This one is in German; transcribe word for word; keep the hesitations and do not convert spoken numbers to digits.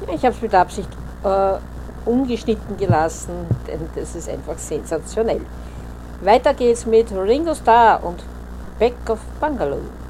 Ich habe es mit Absicht äh, ungeschnitten gelassen, denn das ist einfach sensationell. Weiter geht's mit Ringo Starr und Back of Bungalow.